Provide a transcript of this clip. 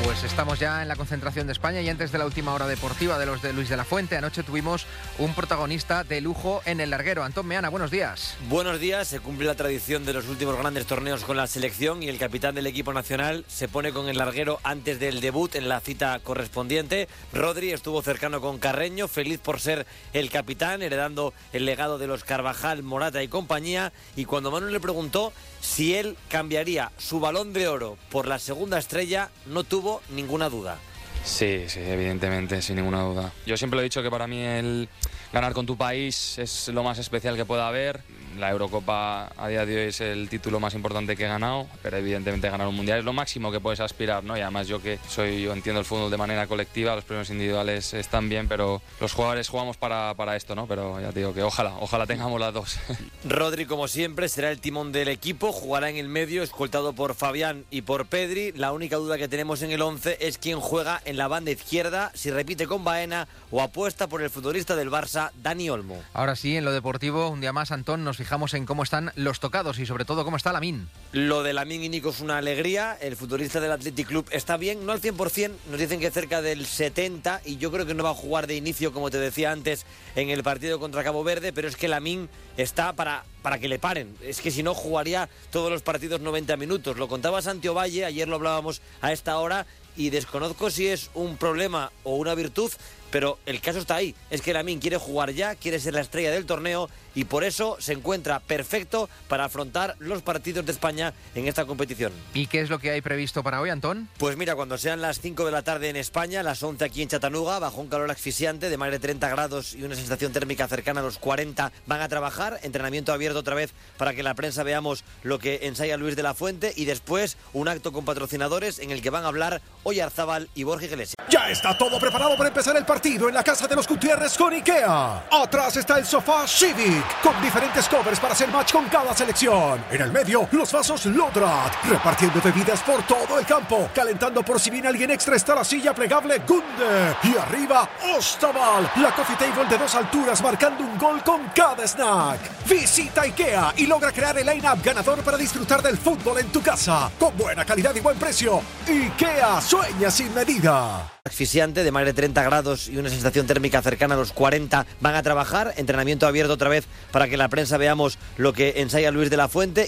Pues estamos ya en la concentración de España y antes de la última hora deportiva de los de Luis de la Fuente, anoche tuvimos un protagonista de lujo en el larguero. Antón Meana, buenos días. Buenos días, se cumple la tradición de los últimos grandes torneos con la selección y el capitán del equipo nacional se pone con el larguero antes del debut en la cita correspondiente. Rodri estuvo cercano con Carreño, feliz por ser el capitán, heredando el legado de los Carvajal, Morata y compañía, y cuando Manu le preguntó si él cambiaría su Balón de Oro por la segunda estrella, no tuvo ninguna duda. Sí, evidentemente, sin ninguna duda. Yo siempre he dicho que para mí el ganar con tu país es lo más especial que pueda haber. La Eurocopa a día de hoy es el título más importante que he ganado, pero evidentemente ganar un mundial es lo máximo que puedes aspirar, ¿no? Y además yo entiendo el fútbol de manera colectiva, los premios individuales están bien, pero los jugadores jugamos para esto, ¿no? Pero ya te digo que ojalá tengamos las dos. Rodri, como siempre, será el timón del equipo, jugará en el medio, escoltado por Fabián y por Pedri. La única duda que tenemos en el 11 es quién juega en la banda izquierda, si repite con Baena o apuesta por el futbolista del Barça, Dani Olmo. Ahora sí, en lo deportivo, un día más, Antón, nos fijamos en cómo están los tocados y sobre todo cómo está Lamine. Lo de Lamine y Nico es una alegría. El futbolista del Athletic Club está bien, no al 100%, nos dicen que cerca del 70%, y yo creo que no va a jugar de inicio, como te decía antes, en el partido contra Cabo Verde, pero es que Lamine está para que le paren. Es que si no, jugaría todos los partidos 90 minutos. Lo contaba Santi Ovalle, ayer lo hablábamos a esta hora, y desconozco si es un problema o una virtud, pero el caso está ahí. Es que Lamine quiere jugar ya, quiere ser la estrella del torneo y por eso se encuentra perfecto para afrontar los partidos de España en esta competición. ¿Y qué es lo que hay previsto para hoy, Antón? Pues mira, cuando sean las 5 de la tarde en España, las 11 aquí en Chattanooga, bajo un calor asfixiante de más de 30 grados y una sensación térmica cercana a los 40, van a trabajar, entrenamiento abierto otra vez para que la prensa veamos lo que ensaya Luis de la Fuente, y después un acto con patrocinadores en el que van a hablar Oyarzábal y Borja Iglesias. Ya está todo preparado para empezar el partido en la casa de los Gutiérrez con IKEA. Atrás está el sofá Civic con diferentes covers para hacer match con cada selección. En el medio, los vasos Lodrat, repartiendo bebidas por todo el campo. Calentando por si viene alguien extra está la silla plegable Gunde. Y arriba, Ostaval, la coffee table de 2 alturas marcando un gol con cada snack. Visita IKEA y logra crear el line-up ganador para disfrutar del fútbol en tu casa. Con buena calidad y buen precio. IKEA, sueña sin medida. Asfixiante de más de 30 grados y una sensación térmica cercana a los 40, van a trabajar, entrenamiento abierto otra vez para que la prensa veamos lo que ensaya Luis de la Fuente.